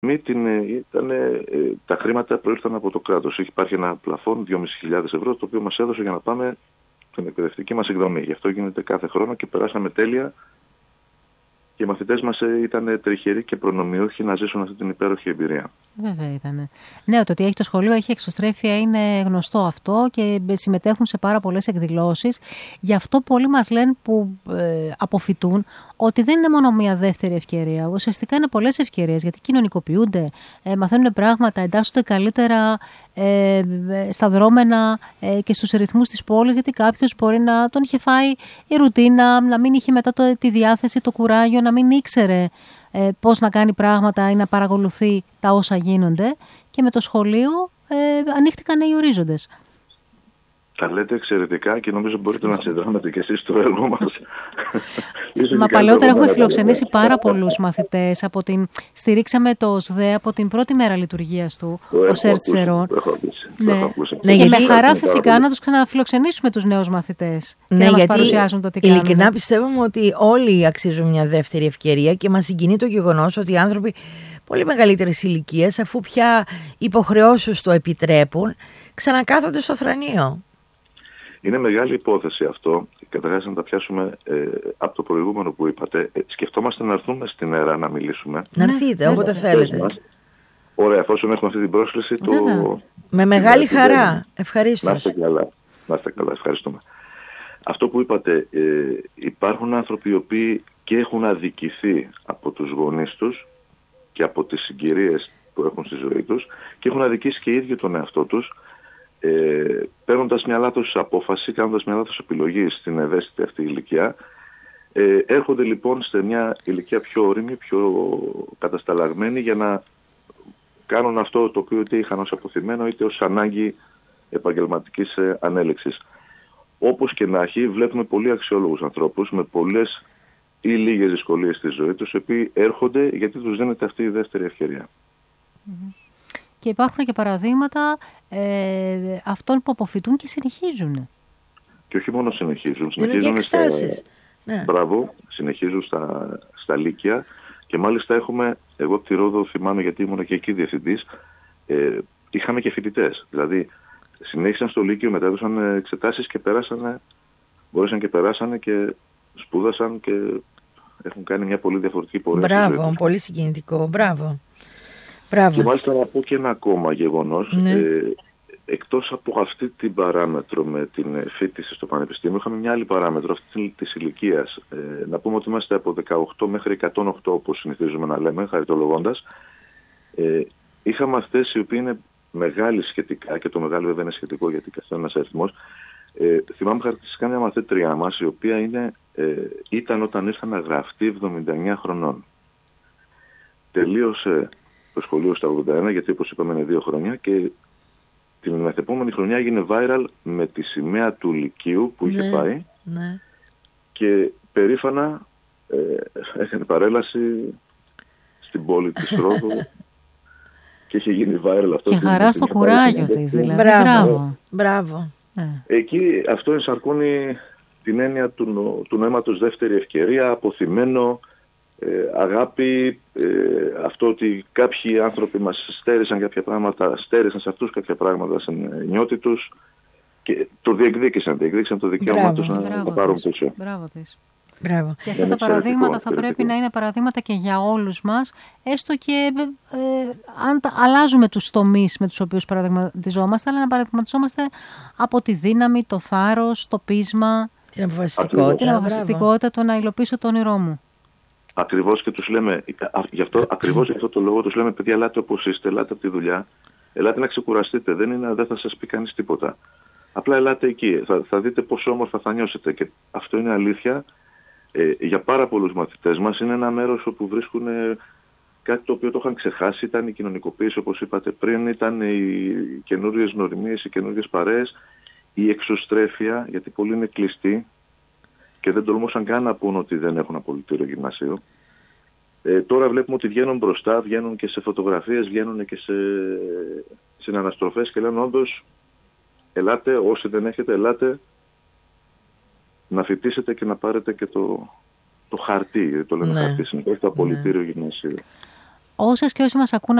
τα χρήματα προήλθαν από το κράτος. Υπάρχει ένα πλαφόν 2.500 ευρώ, το οποίο μας έδωσε για να πάμε στην εκπαιδευτική μας εκδρομή. Γι' αυτό γίνεται κάθε χρόνο και περάσαμε τέλεια. Και οι μαθητές μας ήταν τριχεροί και προνομιούχοι να ζήσουν αυτή την υπέροχη εμπειρία. Βέβαια ήταν. Ναι, το ότι έχει το σχολείο, έχει εξωστρέφεια, είναι γνωστό αυτό και συμμετέχουν σε πάρα πολλές εκδηλώσεις. Γι' αυτό πολλοί μας λένε που αποφοιτούν ότι δεν είναι μόνο μια δεύτερη ευκαιρία. Ουσιαστικά είναι πολλές ευκαιρίες, γιατί κοινωνικοποιούνται, μαθαίνουν πράγματα, εντάσσονται καλύτερα στα δρόμενα και στους ρυθμούς της πόλης, γιατί κάποιος μπορεί να τον είχε φάει η ρουτίνα, να μην είχε μετά τη διάθεση, το κουράγιο, να μην ήξερε πώς να κάνει πράγματα ή να παρακολουθεί τα όσα γίνονται, και με το σχολείο ανοίχτηκαν οι ορίζοντες. Τα λέτε εξαιρετικά και νομίζω μπορείτε να συνδράμετε και εσείς στο έργο μας. Μα παλαιότερα έχουμε φιλοξενήσει πάρα πολλούς μαθητές. Στηρίξαμε το ΟΣΔΕ από την πρώτη μέρα λειτουργίας του, ο Σερτσερών. Ναι, και με χαρά φυσικά να τους ξαναφιλοξενήσουμε τους νέους μαθητές και να μας παρουσιάσουν το τι κάνουν. Ειλικρινά πιστεύουμε ότι όλοι αξίζουν μια δεύτερη ευκαιρία και μας συγκινεί το γεγονός ότι οι άνθρωποι πολύ μεγαλύτερες ηλικίες, αφού πια υποχρεώσεις το επιτρέπουν, ξανακάθονται στο θρανείο. Είναι μεγάλη υπόθεση αυτό. Καταρχάς να τα πιάσουμε από το προηγούμενο που είπατε. Σκεφτόμαστε να έρθουμε στην ΕΡΑ να μιλήσουμε. Να έρθείτε όποτε θέλετε. Ωραία, εφόσον έχουμε αυτή την πρόσκληση. Με μεγάλη χαρά. Ευχαρίστως. Να είστε καλά, ευχαριστούμε. Αυτό που είπατε, υπάρχουν άνθρωποι οι οποίοι και έχουν αδικηθεί από τους γονείς τους και από τις συγκυρίες που έχουν στη ζωή τους και έχουν αδικήσει και οι ίδιοι τον εαυτό τους, παίρνοντας μια λάθος απόφαση, κάνοντας μια λάθος επιλογή στην ευαίσθητη αυτή ηλικία. Έρχονται λοιπόν σε μια ηλικία πιο όριμη, πιο κατασταλαγμένη, για να κάνουν αυτό το οποίο είτε είχαν ως αποθυμένο είτε ως ανάγκη επαγγελματικής ανέλεξης. Όπως και να έχει, βλέπουμε πολύ αξιόλογους ανθρώπους με πολλές ή λίγες δυσκολίες στη ζωή τους, οι οποίοι έρχονται γιατί τους δίνεται αυτή η δεύτερη ευκαιρία. Και υπάρχουν και παραδείγματα αυτών που αποφοιτούν και συνεχίζουν. Και όχι μόνο συνεχίζουν. Συνεχίζουν στα λύκεια. Και μάλιστα εγώ από τη Ρόδο θυμάμαι, γιατί ήμουν και εκεί διευθυντής, είχαμε και φοιτητές. Δηλαδή συνέχισαν στο λύκειο, μετά έδωσαν εξετάσεις και μπόρεσαν και περάσανε και σπούδασαν και έχουν κάνει μια πολύ διαφορετική πορεία. Μπράβο, πολύ συγκινητικό. Μπράβο. Και μάλιστα να πω και ένα ακόμα γεγονός. Ναι. Εκτός από αυτή την παράμετρο με την φοιτηση στο Πανεπιστήμιο, είχαμε μια άλλη παράμετρο αυτή της ηλικίας. Να πούμε ότι είμαστε από 18 μέχρι 108, όπως συνηθίζουμε να λέμε, χαριτολογώντας. Είχαμε αυτές οι οποίοι είναι μεγάλοι σχετικά, και το μεγάλο βέβαια είναι σχετικό γιατί καθένας αριθμός. Θυμάμαι χαρακτηριστικά μια μαθήτριά μας, η οποία ήταν όταν ήρθε να γραφτεί 79 χρονών. Τελείωσε το σχολείο στα 81, γιατί όπως είπαμε είναι 2 χρόνια, και την μεθεπόμενη χρονιά έγινε viral με τη σημαία του Λυκείου που είχε πάει, και περήφανα έκανε παρέλαση στην πόλη της Ρόδου και είχε γίνει viral αυτό. Και χαρά στο κουράγιο της, δηλαδή. Μπράβο. Εκεί αυτό ενσαρκώνει την έννοια του νοήματος δεύτερη ευκαιρία, αποθυμένο, αγάπη, αυτό ότι κάποιοι άνθρωποι μας στέρισαν κάποια πράγματα, στέρισαν σε αυτούς κάποια πράγματα στην νιώτη τους και το διεκδίκησαν το δικαίωμα τους να το πάρουν πίσω. Μπράβο της. Μπράβο. Και αυτά τα παραδείγματα θα πρέπει να είναι παραδείγματα και για όλους μας, έστω και αν αλλάζουμε τους τομείς με τους οποίους παραδειγματιζόμαστε, αλλά να παραδειγματιζόμαστε από τη δύναμη, το θάρρος, το πείσμα, την αποφασιστικότητα, το να υλοποιήσω το όνειρό μου. Ακριβώς, και τους λέμε, ακριβώς γι' αυτό το λόγο τους λέμε, παιδιά, ελάτε όπως είστε, ελάτε από τη δουλειά, ελάτε να ξεκουραστείτε, δεν θα σας πει κανείς τίποτα. Απλά ελάτε εκεί, θα δείτε πόσο όμορφα θα νιώσετε, και αυτό είναι αλήθεια. Για πάρα πολλούς μαθητές μας είναι ένα μέρος όπου βρίσκουν κάτι το οποίο το είχαν ξεχάσει. Ήταν η κοινωνικοποίηση, όπως είπατε πριν, ήταν οι καινούριες γνωριμίες, οι καινούριες παρέες, η εξωστρέφεια, γιατί πολλοί είναι κλειστοί και δεν τολμούσαν καν να πούν ότι δεν έχουν απολυτήριο γυμνασίου. Τώρα βλέπουμε ότι βγαίνουν μπροστά, βγαίνουν και σε φωτογραφίες, βγαίνουν και σε αναστροφές και λένε όντως, ελάτε, όσοι δεν έχετε, ελάτε να φοιτήσετε και να πάρετε και το χαρτί, το λένε χαρτί, συνήθως το απολυτήριο γυμνασίου. Όσες και όσοι μας ακούν